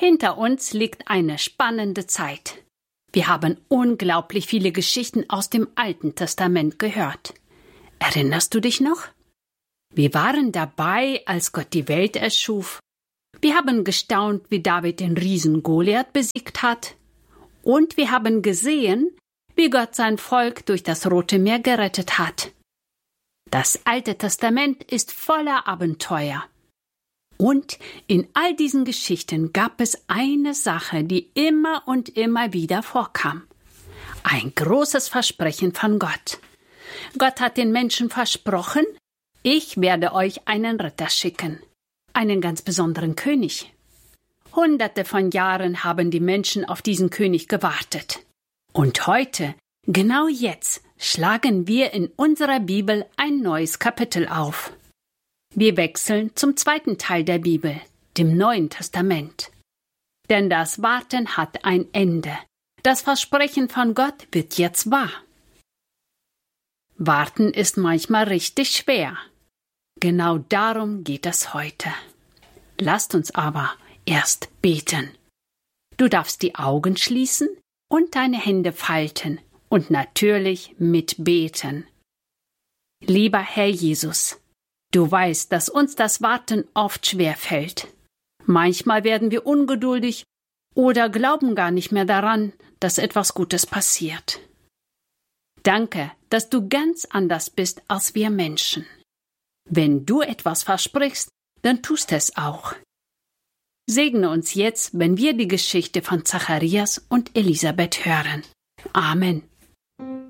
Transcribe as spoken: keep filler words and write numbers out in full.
Hinter uns liegt eine spannende Zeit. Wir haben unglaublich viele Geschichten aus dem Alten Testament gehört. Erinnerst du dich noch? Wir waren dabei, als Gott die Welt erschuf. Wir haben gestaunt, wie David den Riesen Goliath besiegt hat. Und wir haben gesehen, wie Gott sein Volk durch das Rote Meer gerettet hat. Das Alte Testament ist voller Abenteuer. Und in all diesen Geschichten gab es eine Sache, die immer und immer wieder vorkam. Ein großes Versprechen von Gott. Gott hat den Menschen versprochen, ich werde euch einen Retter schicken, einen ganz besonderen König. Hunderte von Jahren haben die Menschen auf diesen König gewartet. Und heute, genau jetzt, schlagen wir in unserer Bibel ein neues Kapitel auf. Wir wechseln zum zweiten Teil der Bibel, dem Neuen Testament. Denn das Warten hat ein Ende. Das Versprechen von Gott wird jetzt wahr. Warten ist manchmal richtig schwer. Genau darum geht es heute. Lasst uns aber erst beten. Du darfst die Augen schließen und deine Hände falten und natürlich mitbeten. Lieber Herr Jesus, du weißt, dass uns das Warten oft schwer fällt. Manchmal werden wir ungeduldig oder glauben gar nicht mehr daran, dass etwas Gutes passiert. Danke, dass du ganz anders bist als wir Menschen. Wenn du etwas versprichst, dann tust es auch. Segne uns jetzt, wenn wir die Geschichte von Zacharias und Elisabeth hören. Amen.